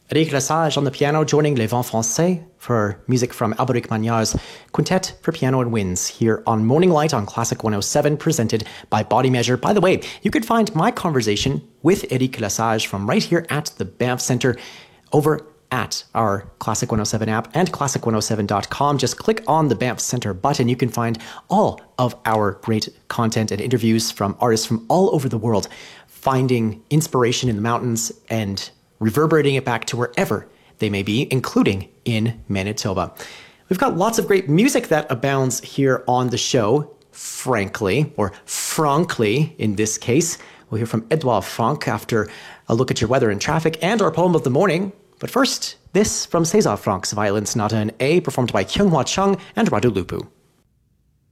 Eric Lesage on the piano, joining Les Vents Français for music from Alberic Magnard's Quintet for Piano and Winds here on Morning Light on Classic 107, presented by Body Measure. By the way, you can find my conversation with Eric Lesage from right here at the Banff Centre over at our Classic 107 app and classic107.com. Just click on the Banff Centre button. You can find all of our great content and interviews from artists from all over the world, finding inspiration in the mountains and reverberating it back to wherever they may be, including in Manitoba. We've got lots of great music that abounds here on the show, frankly, or frankly in this case. We'll hear from Edouard Franck after a look at your weather and traffic and our poem of the morning. But first, this from César Franck's Violin Sonata in A, performed by Kyunghwa Chung and Radu Lupu.